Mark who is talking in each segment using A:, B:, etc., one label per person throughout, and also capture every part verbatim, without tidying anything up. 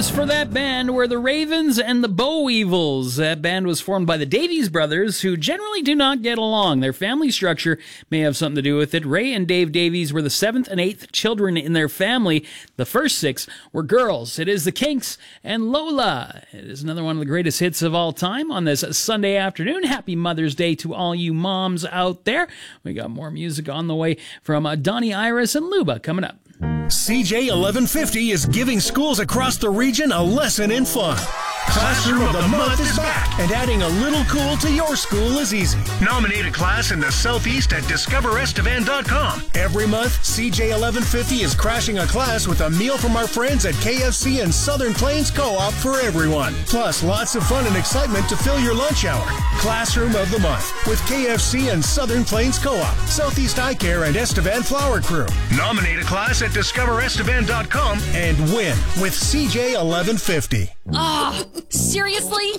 A: names for that band were the Ravens and the Bow Weevils. That band was formed by the Davies brothers, who generally do not get along. Their family structure may have something to do with it. Ray and Dave Davies were the seventh and eighth children in their family. The first six were girls. It is the Kinks and Lola. It is another one of the greatest hits of all time on this Sunday afternoon. Happy Mother's Day to all you moms out there. We got more music on the way from uh, Donnie Iris and Luba coming up.
B: C J eleven fifty is giving schools across the region a lesson in fun. Classroom of the Month is back, and adding a little cool to your school is easy. Nominate a class in the Southeast at discover estevan dot com. Every month, C J eleven fifty is crashing a class with a meal from our friends at K F C and Southern Plains Co-op for everyone. Plus, lots of fun and excitement to fill your lunch hour. Classroom of the Month with K F C and Southern Plains Co-op, Southeast Eye Care, and Estevan Flower Crew. Nominate a class at discover estevan dot com and win with C J eleven fifty.
C: Ah, oh, seriously?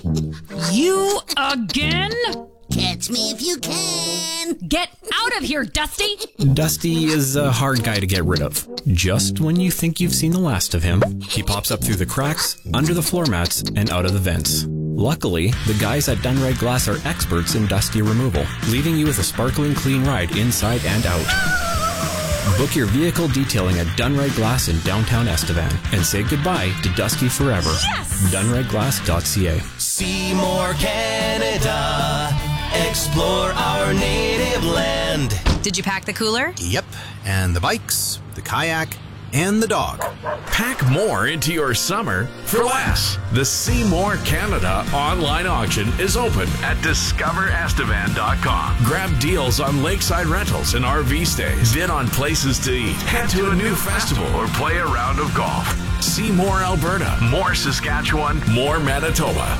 C: You again?
D: Catch me if you can.
C: Get out of here, Dusty.
E: Dusty is a hard guy to get rid of. Just when you think you've seen the last of him, he pops up through the cracks, under the floor mats, and out of the vents. Luckily, the guys at Dunride Glass are experts in Dusty removal, leaving you with a sparkling clean ride inside and out. Book your vehicle detailing at Dunride Glass in downtown Estevan and say goodbye to Dusty forever.
C: Yes!
E: Dunride Glass dot c a.
F: Seymour, Canada. Explore our native land.
G: Did you pack the cooler?
H: Yep, and the bikes, the kayak, and the dog.
I: Pack more into your summer for less. The Seymour Canada online auction is open at discover estevan dot com. Grab deals on lakeside rentals and R V stays. Bid on places to eat. Head to a new festival or play a round of golf. See more Alberta, more Saskatchewan, more Manitoba.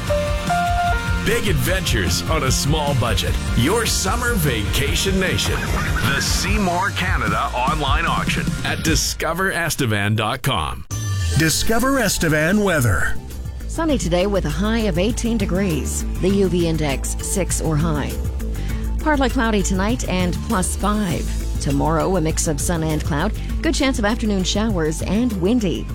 I: Big adventures on a small budget. Your summer vacation nation. The Seymour Canada online auction at discover estevan dot com.
B: Discover Estevan weather.
J: Sunny today with a high of eighteen degrees. The U V index six or high. Partly cloudy tonight and plus five. Tomorrow a mix of sun and cloud. Good chance of afternoon showers and windy.